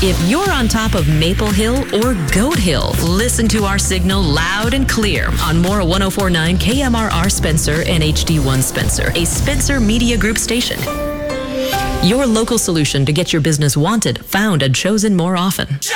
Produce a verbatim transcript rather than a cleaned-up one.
If you're on top of Maple Hill or Goat Hill, listen to our signal loud and clear on Mora one oh four point nine K M R R Spencer and H D one Spencer, a Spencer Media Group station. Your local solution to get your business wanted, found, and chosen more often.